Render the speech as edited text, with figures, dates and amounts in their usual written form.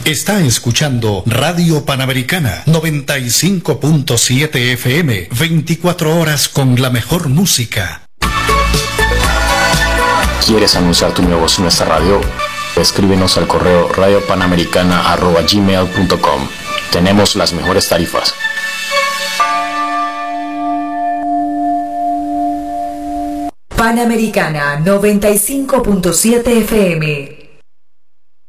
Está escuchando Radio Panamericana 95.7 FM, 24 horas con la mejor música. ¿Quieres anunciar tu negocio en nuestra radio? Escríbenos al correo radiopanamericana@gmail.com. Tenemos las mejores tarifas. Panamericana 95.7 FM.